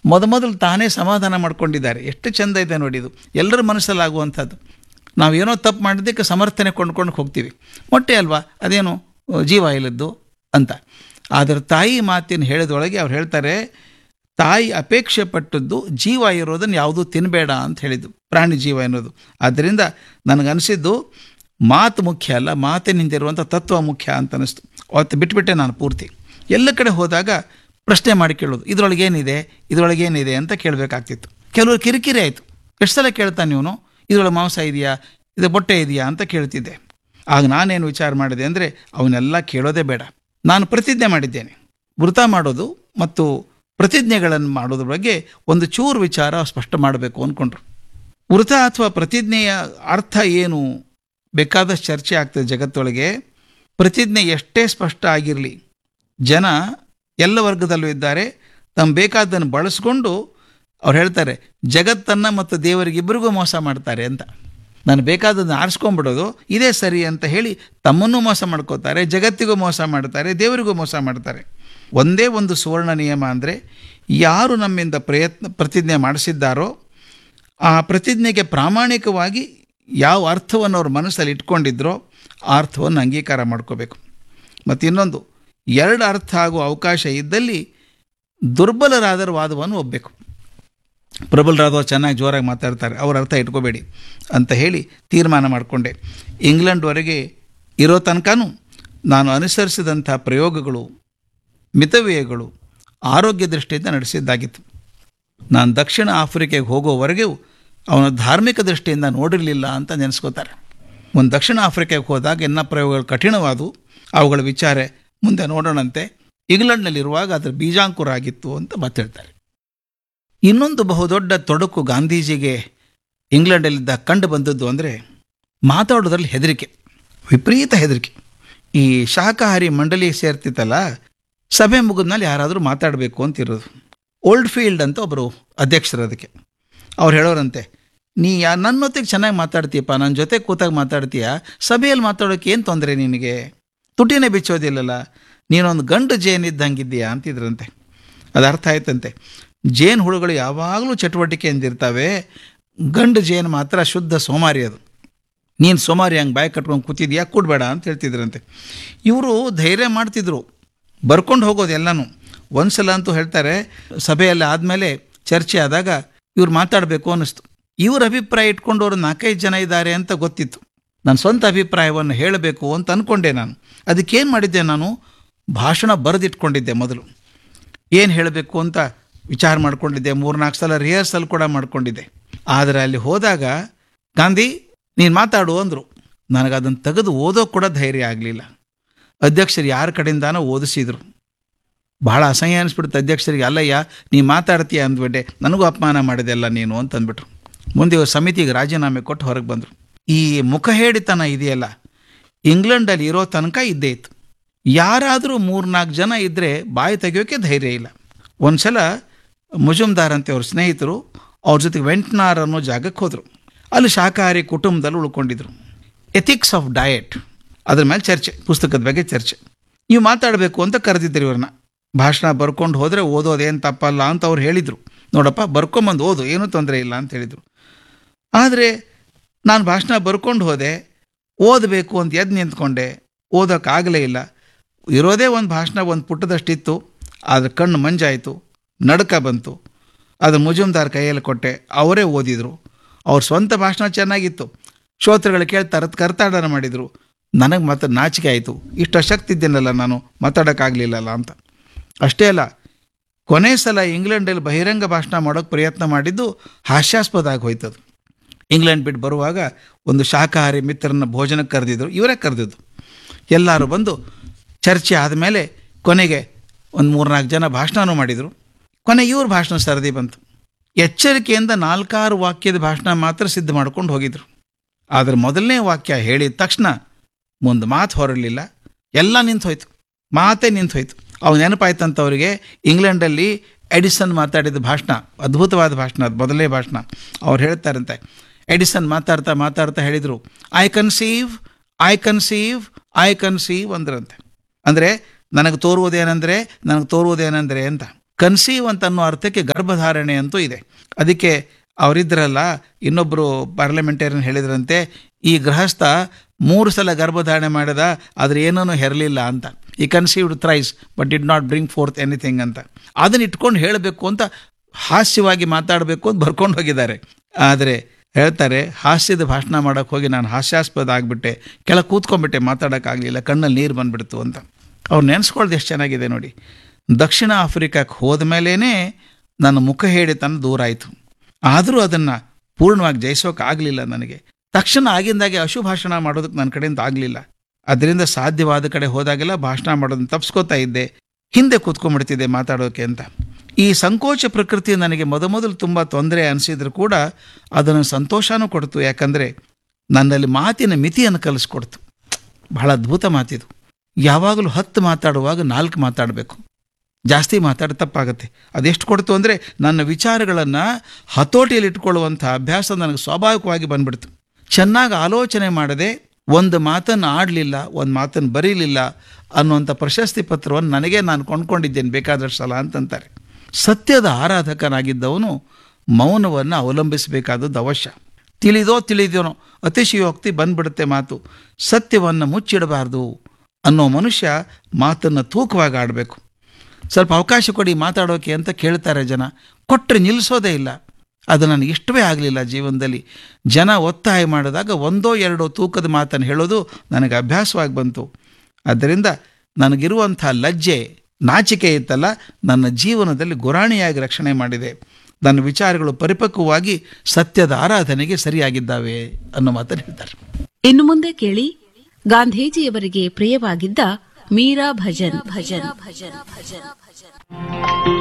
ಮೊದಲು ತಾನೇ ಸಮಾಧಾನ ಮಾಡ್ಕೊಂಡಿದ್ದಾರೆ. ಎಷ್ಟು ಚೆಂದ ಇದೆ ನೋಡಿ ಇದು, ಎಲ್ಲರ ಮನಸ್ಸಲ್ಲಾಗುವಂಥದ್ದು. ನಾವೇನೋ ತಪ್ಪು ಮಾಡಿದ್ದಕ್ಕೆ ಸಮರ್ಥನೆ ಕೊಂಡ್ಕೊಂಡು ಹೋಗ್ತೀವಿ. ಮೊಟ್ಟೆ ಅಲ್ವಾ, ಅದೇನು ಜೀವ ಇಲ್ಲದ್ದು ಅಂತ. ಆದರೆ ತಾಯಿ ಮಾತಿನ ಹೇಳಿದೊಳಗೆ ಅವ್ರು ಹೇಳ್ತಾರೆ, ತಾಯಿ ಅಪೇಕ್ಷೆ ಪಟ್ಟದ್ದು ಜೀವ ಇರೋದನ್ನು ಯಾವುದೂ ತಿನ್ನಬೇಡ ಅಂತ ಹೇಳಿದ್ದು, ಪ್ರಾಣಿ ಜೀವ ಎನ್ನುವುದು. ಆದ್ದರಿಂದ ನನಗನ್ನಿಸಿದ್ದು ಮಾತು ಮುಖ್ಯ ಅಲ್ಲ, ಮಾತಿನಿಂದಿರುವಂಥ ತತ್ವ ಮುಖ್ಯ ಅಂತ ಅನ್ನಿಸ್ತು. ಅವತ್ತು ಬಿಟ್ಬಿಟ್ಟೆ ನಾನು ಪೂರ್ತಿ. ಎಲ್ಲ ಕಡೆ ಹೋದಾಗ ಪ್ರಶ್ನೆ ಮಾಡಿ ಕೇಳೋದು, ಇದರೊಳಗೇನಿದೆ ಅಂತ ಕೇಳಬೇಕಾಗ್ತಿತ್ತು. ಕೆಲವರು ಕಿರಿಕಿರಿ ಆಯಿತು. ಎಷ್ಟು ಸಲ ಕೇಳ್ತಾನೆ ಇವನು, ಇದರೊಳಗೆ ಮಾಂಸ ಇದೆಯಾ, ಇದು ಮೊಟ್ಟೆ ಇದೆಯಾ ಅಂತ ಕೇಳ್ತಿದ್ದೆ. ಆಗ ನಾನೇನು ವಿಚಾರ ಮಾಡಿದೆ ಅಂದರೆ, ಅವನ್ನೆಲ್ಲ ಕೇಳೋದೇ ಬೇಡ. ನಾನು ಪ್ರತಿಜ್ಞೆ ಮಾಡಿದ್ದೇನೆ. ವೃತ ಮಾಡೋದು ಮತ್ತು ಪ್ರತಿಜ್ಞೆಗಳನ್ನು ಮಾಡೋದ್ರ ಬಗ್ಗೆ ಒಂದು ಚೂರು ವಿಚಾರ ಸ್ಪಷ್ಟ ಮಾಡಬೇಕು ಅಂದ್ಕೊಂಡ್ರು. ವೃತ ಅಥವಾ ಪ್ರತಿಜ್ಞೆಯ ಅರ್ಥ ಏನು ಬೇಕಾದಷ್ಟು ಚರ್ಚೆ ಆಗ್ತದೆ ಜಗತ್ತೊಳಗೆ. ಪ್ರತಿಜ್ಞೆ ಎಷ್ಟೇ ಸ್ಪಷ್ಟ ಆಗಿರಲಿ, ಜನ ಎಲ್ಲ ವರ್ಗದಲ್ಲೂ ಇದ್ದಾರೆ, ತಮ್ಮ ಬೇಕಾದ್ದನ್ನು ಬಳಸ್ಕೊಂಡು ಅವ್ರು ಹೇಳ್ತಾರೆ ಜಗತ್ತನ್ನು ಮತ್ತು ದೇವರಿಗಿಬ್ಬರಿಗೂ ಮೋಸ ಮಾಡ್ತಾರೆ ಅಂತ. ನಾನು ಬೇಕಾದನ್ನು ಆರಿಸ್ಕೊಂಡ್ಬಿಡೋದು ಇದೇ ಸರಿ ಅಂತ ಹೇಳಿ ತಮ್ಮನ್ನೂ ಮೋಸ ಮಾಡ್ಕೋತಾರೆ, ಜಗತ್ತಿಗೂ ಮೋಸ ಮಾಡ್ತಾರೆ, ದೇವರಿಗೂ ಮೋಸ ಮಾಡ್ತಾರೆ. ಒಂದೇ ಒಂದು ಸುವರ್ಣ ನಿಯಮ ಅಂದರೆ, ಯಾರು ನಮ್ಮಿಂದ ಪ್ರತಿಜ್ಞೆ ಮಾಡಿಸಿದ್ದಾರೋ ಆ ಪ್ರತಿಜ್ಞೆಗೆ ಪ್ರಾಮಾಣಿಕವಾಗಿ ಯಾವ ಅರ್ಥವನ್ನು ಅವ್ರ ಮನಸ್ಸಲ್ಲಿ ಇಟ್ಕೊಂಡಿದ್ರೋ ಆ ಅರ್ಥವನ್ನು ಅಂಗೀಕಾರ ಮಾಡ್ಕೋಬೇಕು. ಮತ್ತು ಇನ್ನೊಂದು, ಎರಡು ಅರ್ಥ ಆಗುವ ಅವಕಾಶ ಇದ್ದಲ್ಲಿ ದುರ್ಬಲರಾದರ ವಾದವನ್ನು ಒಪ್ಪಬೇಕು. ಪ್ರಬಲರಾದವರು ಚೆನ್ನಾಗಿ ಜೋರಾಗಿ ಮಾತಾಡ್ತಾರೆ, ಅವ್ರ ಅರ್ಥ ಇಟ್ಕೋಬೇಡಿ ಅಂತ ಹೇಳಿ ತೀರ್ಮಾನ ಮಾಡಿಕೊಂಡೆ. ಇಂಗ್ಲೆಂಡ್ವರೆಗೆ ಇರೋ ತನಕನೂ ನಾನು ಅನುಸರಿಸಿದಂಥ ಪ್ರಯೋಗಗಳು, ಮಿತವ್ಯಯಗಳು ಆರೋಗ್ಯ ದೃಷ್ಟಿಯಿಂದ ನಡೆಸಿದ್ದಾಗಿತ್ತು. ನಾನು ದಕ್ಷಿಣ ಆಫ್ರಿಕೆಗೆ ಹೋಗೋವರೆಗೂ ಅವನ ಧಾರ್ಮಿಕ ದೃಷ್ಟಿಯಿಂದ ನೋಡಿರಲಿಲ್ಲ ಅಂತ ನೆನೆಸ್ಕೋತಾರೆ. ಒಂದು ದಕ್ಷಿಣ ಆಫ್ರಿಕೆಗೆ ಹೋದಾಗ ಎಲ್ಲ ಪ್ರಯೋಗಗಳು ಕಠಿಣವಾದವು. ಅವುಗಳ ವಿಚಾರ ಮುಂದೆ ನೋಡೋಣಂತೆ. ಇಂಗ್ಲೆಂಡ್ನಲ್ಲಿರುವಾಗ ಅದರ ಬೀಜಾಂಕುರ ಆಗಿತ್ತು ಅಂತ ಮಾತಾಡ್ತಾರೆ. ಇನ್ನೊಂದು ಬಹುದೊಡ್ಡ ತೊಡಕು ಗಾಂಧೀಜಿಗೆ ಇಂಗ್ಲೆಂಡಲ್ಲಿದ್ದ ಕಂಡು ಬಂದದ್ದು ಅಂದರೆ ಮಾತಾಡೋದ್ರಲ್ಲಿ ಹೆದರಿಕೆ, ವಿಪರೀತ ಹೆದರಿಕೆ. ಈ ಶಾಕಾಹಾರಿ ಮಂಡಳಿ ಸೇರ್ತಿತ್ತಲ್ಲ, ಸಭೆ ಮುಗಿದ್ಮೇಲೆ ಯಾರಾದರೂ ಮಾತಾಡಬೇಕು ಅಂತಿರೋದು. ಓಲ್ಡ್ ಫೀಲ್ಡ್ ಅಂತ ಒಬ್ಬರು ಅಧ್ಯಕ್ಷರು ಅದಕ್ಕೆ. ಅವ್ರು ಹೇಳೋರಂತೆ, ನೀ ನನ್ನೊತ್ತಿಗೆ ಚೆನ್ನಾಗಿ ಮಾತಾಡ್ತೀಯಪ್ಪ, ನನ್ನ ಜೊತೆ ಕೂತಾಗ ಮಾತಾಡ್ತೀಯ, ಸಭೆಯಲ್ಲಿ ಮಾತಾಡೋಕ್ಕೆ ಏನು ತೊಂದರೆ ನಿನಗೆ, ತುಟಿನೇ ಬಿಚ್ಚೋದಿಲ್ಲಲ್ಲ, ನೀನೊಂದು ಗಂಡು ಜೇನು ಇದ್ದಂಗಿದ್ದೀಯಾ ಅಂತಿದ್ರಂತೆ. ಅದು ಅರ್ಥ ಆಯ್ತಂತೆ, ಜೇನು ಹುಳುಗಳು ಯಾವಾಗಲೂ ಚಟುವಟಿಕೆಯಿಂದಿರ್ತವೆ, ಗಂಡು ಜೇನು ಮಾತ್ರ ಶುದ್ಧ ಸೋಮಾರಿ. ಅದು ನೀನು ಸೋಮಾರಿ ಹಂಗೆ ಬಾಯಿ ಕಟ್ಕೊಂಡು ಕೂತಿದ್ಯಾ, ಕೂಡಬೇಡ ಅಂತ ಹೇಳ್ತಿದ್ರಂತೆ. ಇವರು ಧೈರ್ಯ ಮಾಡ್ತಿದ್ರು, ಬರ್ಕೊಂಡು ಹೋಗೋದು ಎಲ್ಲನೂ. ಒಂದು ಸಲ ಅಂತೂ ಹೇಳ್ತಾರೆ, ಸಭೆಯಲ್ಲಿ ಆದಮೇಲೆ ಚರ್ಚೆ ಆದಾಗ ಇವ್ರು ಮಾತಾಡಬೇಕು ಅನ್ನಿಸ್ತು. ಇವ್ರ ಅಭಿಪ್ರಾಯ ಇಟ್ಕೊಂಡವರು 4-5 ಜನ ಇದ್ದಾರೆ ಅಂತ ಗೊತ್ತಿತ್ತು. ನನ್ನ ಸ್ವಂತ ಅಭಿಪ್ರಾಯವನ್ನು ಹೇಳಬೇಕು ಅಂತ ಅಂದ್ಕೊಂಡೆ ನಾನು. ಅದಕ್ಕೇನು ಮಾಡಿದ್ದೆ, ನಾನು ಭಾಷಣ ಬರೆದಿಟ್ಕೊಂಡಿದ್ದೆ. ಮೊದಲು ಏನು ಹೇಳಬೇಕು ಅಂತ ವಿಚಾರ ಮಾಡ್ಕೊಂಡಿದ್ದೆ. 3-4 ಸಲ ರಿಹರ್ಸಲ್ ಕೂಡ ಮಾಡ್ಕೊಂಡಿದ್ದೆ. ಆದರೆ ಅಲ್ಲಿ ಹೋದಾಗ ಗಾಂಧಿ ನೀನು ಮಾತಾಡು ಅಂದರು. ನನಗದನ್ನು ತೆಗೆದು ಓದೋ ಕೂಡ ಧೈರ್ಯ ಆಗಲಿಲ್ಲ. ಅಧ್ಯಕ್ಷರು ಯಾರ ಕಡೆಯಿಂದಾನೋ ಓದಿಸಿದ್ರು. ಭಾಳ ಅಸಹ್ಯ ಅನಿಸ್ಬಿಡ್ತು ಅಧ್ಯಕ್ಷರಿಗೆ. ಅಲ್ಲಯ್ಯ ನೀ ಮಾತಾಡ್ತೀಯ ಅಂದ್ಬಿಟ್ಟೆ, ನನಗೂ ಅಪಮಾನ ಮಾಡಿದೆಲ್ಲ ನೀನು ಅಂತ ಅಂದ್ಬಿಟ್ರು. ಮುಂದೆ ಸಮಿತಿಗೆ ರಾಜೀನಾಮೆ ಕೊಟ್ಟು ಹೊರಗೆ ಬಂದರು. ಈ ಮುಖಹೇಡಿತನ ಇದೆಯಲ್ಲ, ಇಂಗ್ಲೆಂಡಲ್ಲಿ ಇರೋ ತನಕ ಇದ್ದೇ ಇತ್ತು. ಯಾರಾದರೂ 3-4 ಜನ ಇದ್ದರೆ ಬಾಯಿ ತೆಗೆಯೋಕ್ಕೆ ಧೈರ್ಯ ಇಲ್ಲ. ಒಂದು ಸಲ ಮುಜುಮ್ದಾರ್ ಅಂತ ಅವ್ರ ಸ್ನೇಹಿತರು ಅವ್ರ ಜೊತೆಗೆ ವೆಂಟ್ನಾರ್ ಅನ್ನೋ ಜಾಗಕ್ಕೆ ಹೋದರು. ಅಲ್ಲಿ ಶಾಕಾಹಾರಿ ಕುಟುಂಬದಲ್ಲಿ ಉಳ್ಕೊಂಡಿದ್ರು. ಎಥಿಕ್ಸ್ ಆಫ್ ಡಯಟ್ ಅದ್ರ ಮೇಲೆ ಚರ್ಚೆ, ಪುಸ್ತಕದ ಬಗ್ಗೆ ಚರ್ಚೆ. ನೀವು ಮಾತಾಡಬೇಕು ಅಂತ ಕರೆದಿದ್ದರು ಇವ್ರನ್ನ. ಭಾಷಣ ಬರ್ಕೊಂಡು ಹೋದರೆ ಓದೋದೇನು ತಪ್ಪಲ್ಲ ಅಂತ ಅವ್ರು ಹೇಳಿದರು. ನೋಡಪ್ಪ ಬರ್ಕೊಂಬಂದು ಓದು, ಏನೂ ತೊಂದರೆ ಇಲ್ಲ ಅಂತ ಹೇಳಿದರು. ಆದರೆ ನಾನು ಭಾಷಣ ಬರ್ಕೊಂಡು ಹೋದೆ, ಓದಬೇಕು ಅಂತ ಎದ್ದು ನಿಂತ್ಕೊಂಡೆ, ಓದೋಕ್ಕಾಗಲೇ ಇಲ್ಲ. ಇರೋದೇ ಒಂದು ಭಾಷಣ ಒಂದು ಪುಟ್ಟದಷ್ಟಿತ್ತು, ಆದರೆ ಕಣ್ಣು ಮಂಜಾಯಿತು, ನಡುಕ ಬಂತು. ಅದು ಮುಜುಮ್ದಾರ್ ಕೈಯಲ್ಲಿ ಕೊಟ್ಟೆ, ಅವರೇ ಓದಿದರು. ಅವ್ರ ಸ್ವಂತ ಭಾಷಣ ಚೆನ್ನಾಗಿತ್ತು, ಶ್ರೋತೃಗಳು ಕೇಳ್ತಾರೆ, ಕರ್ತಾಡನ ಮಾಡಿದರು. ನನಗೆ ಮಾತ್ರ ನಾಚಿಕೆ ಆಯಿತು, ಇಷ್ಟು ಅಶಕ್ತಿ ಇದ್ದೇನಲ್ಲ ನಾನು, ಮಾತಾಡೋಕ್ಕಾಗಲಿಲ್ಲಲ್ಲ ಅಂತ. ಅಷ್ಟೇ ಅಲ್ಲ, ಕೊನೆ ಸಲ ಇಂಗ್ಲೆಂಡಲ್ಲಿ ಬಹಿರಂಗ ಭಾಷಣ ಮಾಡೋಕ್ಕೆ ಪ್ರಯತ್ನ ಮಾಡಿದ್ದು ಹಾಸ್ಯಾಸ್ಪದ ಆಗಿ ಹೋಯ್ತದು. ಇಂಗ್ಲೆಂಡ್ ಬಿಟ್ಟು ಬರುವಾಗ ಒಂದು ಶಾಕಾಹಾರಿ ಮಿತ್ರರನ್ನ ಭೋಜನಕ್ಕೆ ಕರೆದಿದ್ರು, ಇವರೇ ಕರೆದಿದ್ದು. ಎಲ್ಲರೂ ಬಂದು ಚರ್ಚೆ ಆದಮೇಲೆ ಕೊನೆಗೆ ಒಂದು 3-4 ಜನ ಭಾಷಣನೂ ಮಾಡಿದರು. ಕೊನೆ ಇವ್ರ ಭಾಷಣ ಸರದಿ ಬಂತು. ಎಚ್ಚರಿಕೆಯಿಂದ 4-6 ವಾಕ್ಯದ ಭಾಷಣ ಮಾತ್ರ ಸಿದ್ಧ ಮಾಡ್ಕೊಂಡು ಹೋಗಿದ್ರು. ಆದರೆ ಮೊದಲನೇ ವಾಕ್ಯ ಹೇಳಿದ ತಕ್ಷಣ ಒಂದು ಮಾತು ಹೊರಡಲಿಲ್ಲ, ಎಲ್ಲ ನಿಂತೋಯ್ತು, ಮಾತೇ ನಿಂತೋಯ್ತು. ಅವು ನೆನಪಾಯ್ತಂತವರಿಗೆ ಇಂಗ್ಲೆಂಡಲ್ಲಿ ಎಡಿಸನ್ ಮಾತಾಡಿದ ಭಾಷಣ, ಅದ್ಭುತವಾದ ಭಾಷಣ, ಅದು ಮೊದಲನೇ ಭಾಷಣ. ಅವ್ರು ಹೇಳ್ತಾರಂತೆ, ಎಡಿಸನ್ ಮಾತಾಡ್ತಾ ಮಾತಾಡ್ತಾ ಹೇಳಿದರು, ಐ ಕನ್ಸೀವ್ ಅಂದ್ರಂತೆ. ಅಂದರೆ ನನಗೆ ತೋರುವುದೇನೆಂದರೆ ಅಂತ. ಕನ್ಸೀವ್ ಅಂತ ಅನ್ನೋ ಅರ್ಥಕ್ಕೆ ಗರ್ಭಧಾರಣೆ ಅಂತೂ ಇದೆ. ಅದಕ್ಕೆ ಅವರಿದ್ರಲ್ಲ, ಇನ್ನೊಬ್ಬರು ಪಾರ್ಲಿಮೆಂಟೇರಿಯನ್ ಹೇಳಿದ್ರಂತೆ, ಈ ಗೃಹಸ್ಥ 3 ಸಲ ಗರ್ಭಧಾರಣೆ ಮಾಡಿದ, ಆದರೆ ಏನೂ ಹೆರಲಿಲ್ಲ ಅಂತ. ಈ conceived thrice but did not bring fourth anything ಅಂತ. ಅದನ್ನ ಇಟ್ಕೊಂಡು ಹೇಳಬೇಕು ಅಂತ, ಹಾಸ್ಯವಾಗಿ ಮಾತಾಡಬೇಕು ಅಂತ ಬರ್ಕೊಂಡು ಹೋಗಿದ್ದಾರೆ. ಆದರೆ ಹೇಳ್ತಾರೆ, ಹಾಸ್ಯದ ಭಾಷಣ ಮಾಡೋಕ್ಕೆ ಹೋಗಿ ನಾನು ಹಾಸ್ಯಾಸ್ಪದ ಆಗಿಬಿಟ್ಟೆ, ಕೆಳಗೆ ಕೂತ್ಕೊಂಡ್ಬಿಟ್ಟೆ, ಮಾತಾಡೋಕ್ಕಾಗಲಿಲ್ಲ, ಕಣ್ಣಲ್ಲಿ ನೀರು ಬಂದುಬಿಡ್ತು ಅಂತ. ಅವ್ರು ನೆನೆಸ್ಕೊಳ್ಳೋದು ಎಷ್ಟು ಚೆನ್ನಾಗಿದೆ ನೋಡಿ. ದಕ್ಷಿಣ ಆಫ್ರಿಕಾಕ್ಕೆ ಹೋದ ಮೇಲೇ ನನ್ನ ಮುಖ ಹೇಳಿತನ ದೂರ ಆಯಿತು, ಆದರೂ ಅದನ್ನು ಪೂರ್ಣವಾಗಿ ಜಯಿಸೋಕ್ಕಾಗಲಿಲ್ಲ ನನಗೆ. ತಕ್ಷಣ ಆಗಿಂದಾಗೆ ಅಶುಭಾಷಣ ಮಾಡೋದಕ್ಕೆ ನನ್ನ ಕಡೆಯಿಂದ ಆಗಲಿಲ್ಲ. ಅದರಿಂದ ಸಾಧ್ಯವಾದ ಕಡೆ ಹೋದಾಗೆಲ್ಲ ಭಾಷಣ ಮಾಡೋದನ್ನು ತಪ್ಪಿಸ್ಕೋತಾ ಇದ್ದೆ, ಹಿಂದೆ ಕೂತ್ಕೊಂಡ್ಬಿಡ್ತಿದ್ದೆ ಮಾತಾಡೋಕೆ ಅಂತ. ಈ ಸಂಕೋಚ ಪ್ರಕೃತಿ ನನಗೆ ಮೊದಲು ತುಂಬ ತೊಂದರೆ ಅನಿಸಿದ್ರು ಕೂಡ ಅದನ್ನು ಸಂತೋಷನೂ ಕೊಡ್ತು. ಯಾಕಂದರೆ ನನ್ನಲ್ಲಿ ಮಾತಿನ ಮಿತಿಯನ್ನು ಕಲಿಸ್ಕೊಡ್ತು. ಬಹಳ ಅದ್ಭುತ ಮಾತಿದು. ಯಾವಾಗಲೂ 10 ಮಾತಾಡುವಾಗ 4 ಮಾತಾಡಬೇಕು, ಜಾಸ್ತಿ ಮಾತಾಡಿ ತಪ್ಪಾಗುತ್ತೆ. ಅದೆಷ್ಟು ಕೊಡ್ತು ಅಂದರೆ ನನ್ನ ವಿಚಾರಗಳನ್ನು ಹತೋಟಿಯಲ್ಲಿ ಇಟ್ಕೊಳ್ಳುವಂಥ ಅಭ್ಯಾಸ ನನಗೆ ಸ್ವಾಭಾವಿಕವಾಗಿ ಬಂದ್ಬಿಡ್ತು. ಚೆನ್ನಾಗಿ ಆಲೋಚನೆ ಮಾಡದೆ ಒಂದು ಮಾತನ್ನು ಆಡಲಿಲ್ಲ, ಒಂದು ಮಾತನ್ನು ಬರೀಲಿಲ್ಲ ಅನ್ನುವಂಥ ಪ್ರಶಸ್ತಿ ಪತ್ರವನ್ನು ನನಗೆ ನಾನು ಕೊಂಡ್ಕೊಂಡಿದ್ದೇನೆ ಬೇಕಾದಷ್ಟು ಸಲ ಅಂತಂತಾರೆ. ಸತ್ಯದ ಆರಾಧಕನಾಗಿದ್ದವನು ಮೌನವನ್ನು ಅವಲಂಬಿಸಬೇಕಾದದ್ದು ಅವಶ್ಯ. ತಿಳಿದೋನೋ ಅತಿಶಯೋಕ್ತಿ ಬಂದ್ಬಿಡುತ್ತೆ ಮಾತು. ಸತ್ಯವನ್ನು ಮುಚ್ಚಿಡಬಾರ್ದು ಅನ್ನೋ ಮನುಷ್ಯ ಮಾತನ್ನು ತೂಕವಾಗಿ ಆಡಬೇಕು. ಸ್ವಲ್ಪ ಅವಕಾಶ ಕೊಡಿ ಮಾತಾಡೋಕೆ ಅಂತ ಕೇಳ್ತಾರೆ ಜನ, ಕೊಟ್ಟರೆ ನಿಲ್ಲಿಸೋದೇ ಇಲ್ಲ. ಅದು ನನಗೆ ಇಷ್ಟವೇ ಆಗಲಿಲ್ಲ ಜೀವನದಲ್ಲಿ. ಜನ ಒತ್ತಾಯ ಮಾಡಿದಾಗ 1-2 ತೂಕದ ಮಾತನ್ನು ಹೇಳೋದು ನನಗೆ ಅಭ್ಯಾಸವಾಗಿ ಬಂತು. ಆದ್ದರಿಂದ ನನಗಿರುವಂಥ ಲಜ್ಜೆ, ನಾಚಿಕೆ ಇತ್ತಲ್ಲ, ನನ್ನ ಜೀವನದಲ್ಲಿ ಗುರಾಣಿಯಾಗಿ ರಕ್ಷಣೆ ಮಾಡಿದೆ. ನನ್ನ ವಿಚಾರಗಳು ಪರಿಪಕ್ವವಾಗಿ ಸತ್ಯದ ಆರಾಧನೆಗೆ ಸರಿಯಾಗಿದ್ದಾವೆ ಅನ್ನೋ ಮಾತನ್ನು ಹೇಳ್ತಾರೆ. ಇನ್ನು ಮುಂದೆ ಕೇಳಿ ಗಾಂಧೀಜಿಯವರಿಗೆ ಪ್ರಿಯವಾಗಿದ್ದ ಮೀರಾ ಭಜನ್.